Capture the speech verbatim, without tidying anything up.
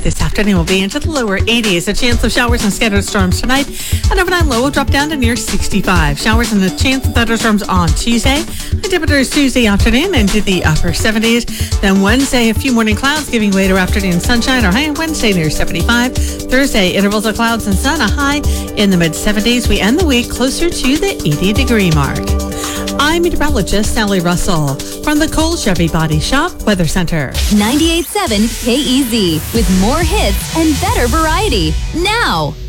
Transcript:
this afternoon will be into the lower eighties. A chance of showers and scattered storms tonight. An overnight low will drop down to near sixty-five. Showers and a chance of thunderstorms on Tuesday. High temperatures Tuesday afternoon into the upper seventies. Then Wednesday, a few morning clouds giving way to afternoon sunshine. Our high on Wednesday near seventy-five. Thursday, intervals of clouds and sun. A high in the mid-seventies. We end the week closer to the eighty degree mark. I'm meteorologist Sally Russell from the Cole Chevy Body Shop Weather Center. ninety-eight point seven K E Z with more hits and better variety now.